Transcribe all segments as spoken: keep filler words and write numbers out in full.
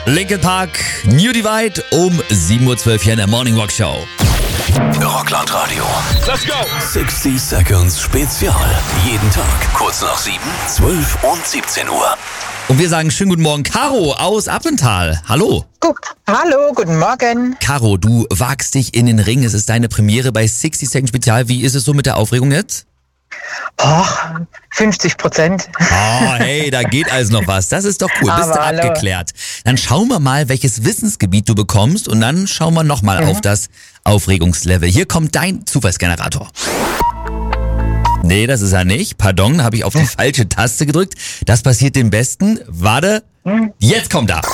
Linkin Park, New Divide um sieben Uhr zwölf hier in der Morning Rock Show. Rockland Radio. Let's go! sixty Seconds Spezial. Jeden Tag kurz nach sieben, zwölf und siebzehn Uhr. Und wir sagen schönen guten Morgen, Caro aus Appental. Hallo. Gut. Hallo, guten Morgen. Caro, du wagst dich in den Ring. Es ist deine Premiere bei sixty Seconds Spezial. Wie ist es so mit der Aufregung jetzt? Och, fünfzig Prozent. Oh, hey, da geht also noch was. Das ist doch cool. Bist du Aber hallo. abgeklärt. Dann schauen wir mal, welches Wissensgebiet du bekommst und dann schauen wir nochmal Mhm. auf das Aufregungslevel. Hier kommt dein Zufallsgenerator. Nee, das ist er nicht. Pardon, da habe ich auf die falsche Taste gedrückt. Das passiert dem Besten. Warte, jetzt kommt er.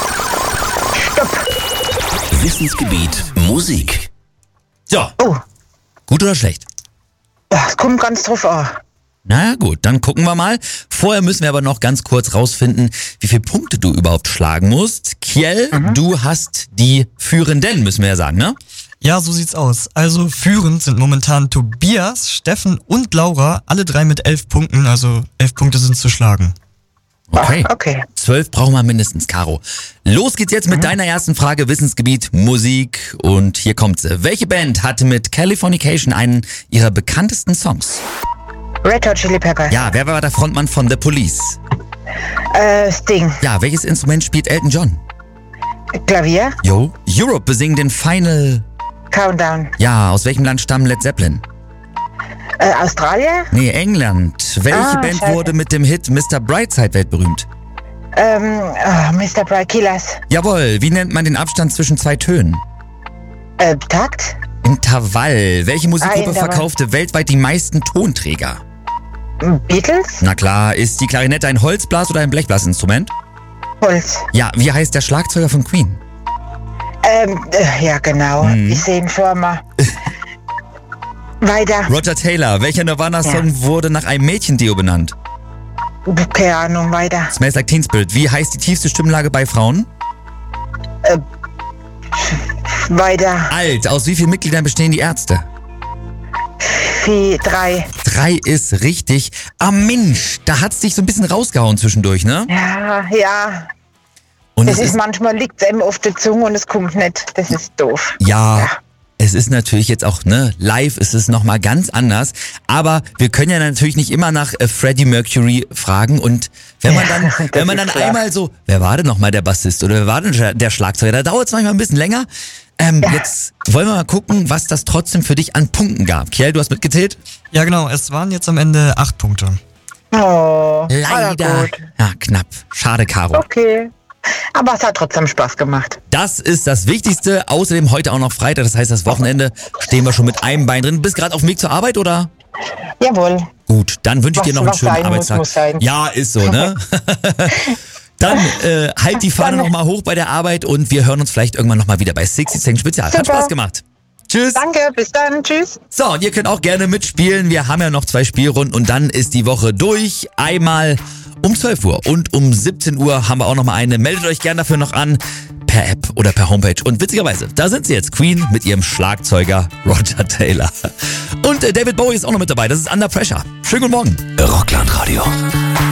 Wissensgebiet Musik. So, Oh, gut oder schlecht? es kommt ganz drauf an. Na gut, dann gucken wir mal. Vorher müssen wir aber noch ganz kurz rausfinden, wie viele Punkte du überhaupt schlagen musst. Kiel, du hast die Führenden, müssen wir ja sagen, ne? Ja, so sieht's aus. Also führend sind momentan Tobias, Steffen und Laura, alle drei mit elf Punkten, also elf Punkte sind zu schlagen. Okay. Ah, okay. Zwölf brauchen wir mindestens, Caro. Los geht's jetzt mit deiner ersten Frage, Wissensgebiet Musik. Und hier kommt sie. Welche Band hatte mit Californication einen ihrer bekanntesten Songs? Red Hot Chili Peppers. Ja, wer war der Frontmann von The Police? Äh, Sting. Ja, welches Instrument spielt Elton John? Klavier. Jo. Europe besingen den Final... Countdown. Ja, aus welchem Land stammen Led Zeppelin? Äh, Australien. Nee, England. Welche Ah, Band scheiße. wurde mit dem Hit Mister Brightside weltberühmt? Ähm, oh, Mister Bright Killers. Jawohl, wie nennt man den Abstand zwischen zwei Tönen? Äh, Takt. Intervall. Welche Musikgruppe Intervall. verkaufte weltweit die meisten Tonträger? Beatles. Na klar, ist die Klarinette ein Holzblas- oder ein Blechblasinstrument? Holz. Ja, wie heißt der Schlagzeuger von Queen? Ähm, äh, ja genau. Ich sehe ihn schon mal. Weiter. Roger Taylor. Welcher Nirvana-Song wurde nach einem Mädchendeo benannt? Keine Ahnung, weiter. Smells Like Teen Spirit. Wie heißt die tiefste Stimmlage bei Frauen? Weiter. Alt. Aus wie vielen Mitgliedern bestehen die Ärzte? Vier, drei. Drei ist richtig. Ah Mensch, da hat's dich so ein bisschen rausgehauen zwischendurch, ne? Ja, ja. Und Das es ist, manchmal liegt es einem auf der Zunge und es kommt nicht. Das ist doof. Ja, Ja. es ist natürlich jetzt auch, ne, live ist es nochmal ganz anders. Aber wir können ja natürlich nicht immer nach äh, Freddie Mercury fragen. Und wenn man dann, Ja, das wenn man ist dann klar. einmal so, wer war denn nochmal der Bassist oder wer war denn der- der Schlagzeuger? Da dauert es manchmal ein bisschen länger. Ähm, Jetzt wollen wir mal gucken, was das trotzdem für dich an Punkten gab. Kiel, du hast mitgezählt? Ja genau, es waren jetzt am Ende acht Punkte. Oh, Leider. aber gut. Ja, knapp. Schade, Caro. Okay. Aber es hat trotzdem Spaß gemacht. Das ist das Wichtigste. Außerdem heute auch noch Freitag, das heißt, das Wochenende stehen wir schon mit einem Bein drin. Bist gerade auf dem Weg zur Arbeit, oder? Jawohl. Gut, dann wünsche ich Was- dir noch einen was schönen sein muss, Arbeitstag. muss sein. Ja, ist so, ne? Dann äh, halt die Fahne nochmal hoch bei der Arbeit und wir hören uns vielleicht irgendwann nochmal wieder bei sixty Seconds Spezial. Hat Super. Spaß gemacht. Tschüss. Danke, bis dann. Tschüss. So, und ihr könnt auch gerne mitspielen. Wir haben ja noch zwei Spielrunden und dann ist die Woche durch. Einmal um zwölf Uhr und um siebzehn Uhr haben wir auch nochmal eine. Meldet euch gerne dafür noch an. Per App oder per Homepage. Und witzigerweise, da sind sie jetzt. Queen mit ihrem Schlagzeuger Roger Taylor. Und äh, David Bowie ist auch noch mit dabei. Das ist Under Pressure. Schönen guten Morgen. Rockland Radio.